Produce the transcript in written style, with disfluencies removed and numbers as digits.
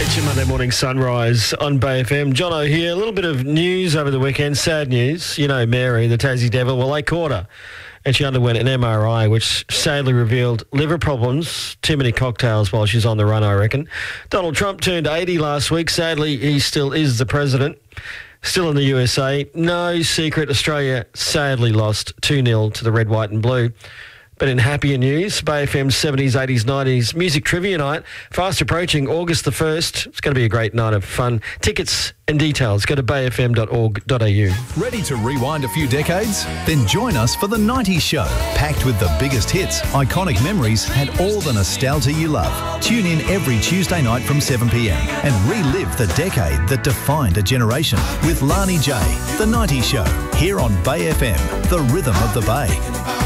It's your Monday morning sunrise on Bay FM. Jono here. A little bit of news over the weekend. Sad news. You know Mary, the Tassie Devil. Well, they caught her and she underwent an MRI, which sadly revealed liver problems. Too many cocktails while she's on the run, I reckon. Donald Trump turned 80 last week. Sadly, he still is the president. Still in the USA. No secret, Australia sadly lost 2-0 to the red, white and blue. But in happier news, Bay FM's 70s, 80s, 90s music trivia night, fast approaching August the 1st. It's going to be a great night of fun. Tickets and details, go to bayfm.org.au. Ready to rewind a few decades? Then join us for The 90s Show, packed with the biggest hits, iconic memories and all the nostalgia you love. Tune in every Tuesday night from 7pm and relive the decade that defined a generation with Lani J. The 90s Show, here on Bay FM, the rhythm of the Bay.